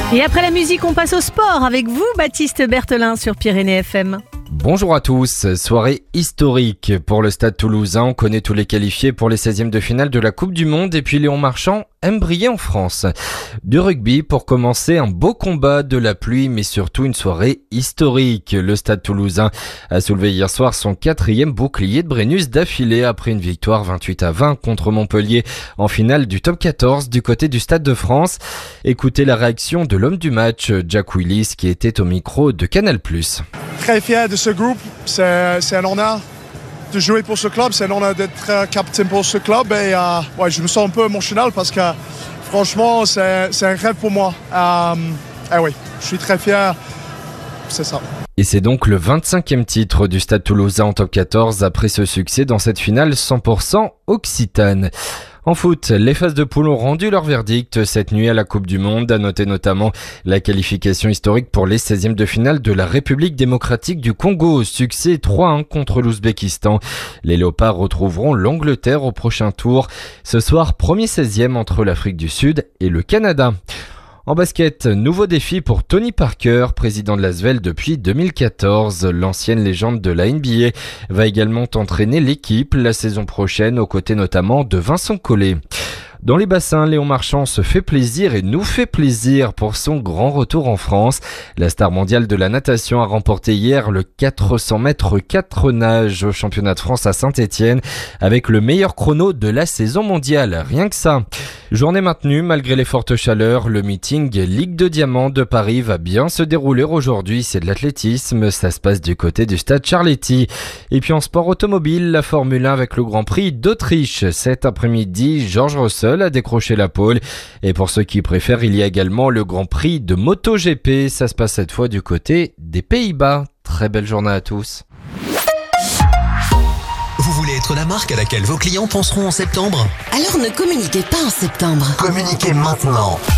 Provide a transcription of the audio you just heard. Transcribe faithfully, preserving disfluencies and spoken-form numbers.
Et après la musique, on passe au sport avec vous, Baptiste Berthelin sur Pyrénées F M. Bonjour à tous, soirée historique pour le Stade Toulousain. On connaît tous les qualifiés pour les seizièmes de finale de la Coupe du Monde et puis Léon Marchand aime briller en France. Du rugby pour commencer, un beau combat, de la pluie mais surtout une soirée historique. Le Stade Toulousain a soulevé hier soir son quatrième bouclier de Brennus d'affilée après une victoire vingt-huit à vingt contre Montpellier en finale du top quatorze du côté du Stade de France. Écoutez la réaction de l'homme du match, Jack Willis, qui était au micro de Canal plus. Très fier de ce groupe, c'est, c'est un honneur de jouer pour ce club, c'est un honneur d'être capitaine pour ce club et euh, ouais, je me sens un peu émotionnel parce que franchement c'est, c'est un rêve pour moi. Euh, et oui, je suis très fier, c'est ça. Et c'est donc le vingt-cinquième titre du Stade Toulousain en top quatorze après ce succès dans cette finale cent pour cent occitane. En foot, les phases de poule ont rendu leur verdict cette nuit à la Coupe du Monde. À noter notamment la qualification historique pour les seizièmes de finale de la République démocratique du Congo. Succès trois à un contre l'Ouzbékistan. Les Léopards retrouveront l'Angleterre au prochain tour. Ce soir, premier seizième entre l'Afrique du Sud et le Canada. En basket, nouveau défi pour Tony Parker, président de l'Asvel depuis deux mille quatorze. L'ancienne légende de la N B A va également entraîner l'équipe la saison prochaine, aux côtés notamment de Vincent Collet. Dans les bassins, Léon Marchand se fait plaisir et nous fait plaisir pour son grand retour en France. La star mondiale de la natation a remporté hier le quatre cents mètres quatre nages au championnat de France à Saint-Étienne avec le meilleur chrono de la saison mondiale. Rien que ça. Journée maintenue malgré les fortes chaleurs. Le meeting Ligue de Diamant de Paris va bien se dérouler aujourd'hui. C'est de l'athlétisme. Ça se passe du côté du stade Charletti. Et puis en sport automobile, la Formule un avec le Grand Prix d'Autriche. Cet après-midi, George Russell a décroché la pole. Et pour ceux qui préfèrent, il y a également le Grand Prix de MotoGP. Ça se passe cette fois du côté des Pays-Bas. Très belle journée à tous. Vous voulez être la marque à laquelle vos clients penseront en septembre ? Alors ne communiquez pas en septembre. Communiquez maintenant.